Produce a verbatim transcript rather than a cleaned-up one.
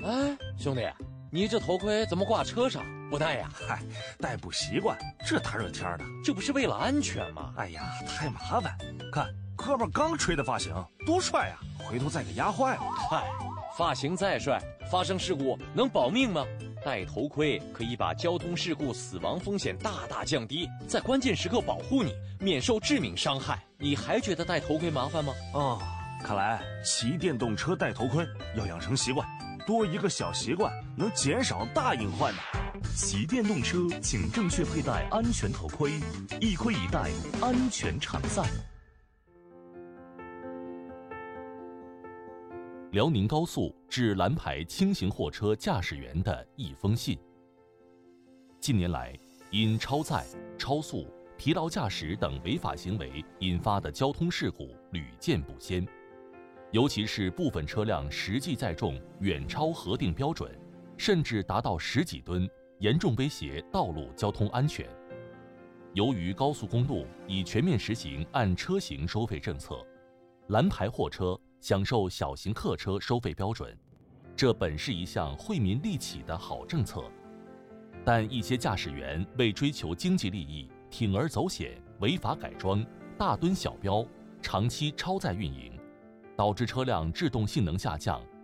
哎，兄弟，你这头盔怎么挂车上不戴呀？ 嗨，戴不习惯，这大热天的， 这不是为了安全吗？ 哎呀，太麻烦。看哥们刚吹的发型，多帅呀！回头再给压坏了。 嗨，发型再帅，发生事故能保命吗？戴头盔可以把交通事故死亡风险大大降低，在关键时刻保护你，免受致命伤害。你还觉得戴头盔麻烦吗？ 哦，看来骑电动车戴头盔要养成习惯，多一个小习惯能减少大隐患的。 骑电动车请正确佩戴安全头盔，一盔一戴，安全常在。辽宁高速致蓝牌轻型货车驾驶员的一封信。近年来，因超载、超速、疲劳驾驶等违法行为引发的交通事故屡见不鲜，尤其是部分车辆实际载重远超核定标准，甚至达到十几吨，严重威胁道路交通安全。由于高速公路已全面实行按车型收费政策，蓝牌货车享受小型客车收费标准，这本是一项惠民利己的好政策，但一些驾驶员为追求经济利益，铤而走险，违法改装，大吨小标，长期超载运营，导致车辆制动性能下降，